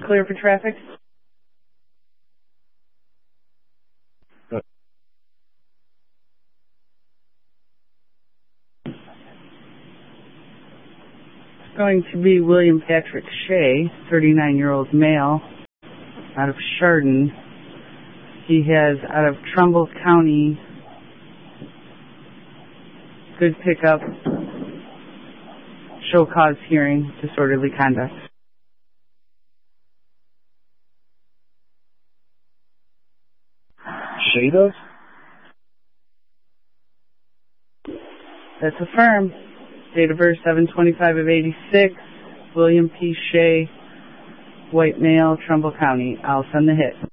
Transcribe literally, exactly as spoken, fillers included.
Clear for traffic? It's going to be William Patrick Shea, thirty-nine-year-old male, out of Chardon. He has, out of Trumbull County, good pickup, show cause hearing, disorderly conduct. Shea does? That's affirmed. Date of birth seven twenty-five of eighty-six. William P. Shea, white male, Trumbull County. I'll send the hit.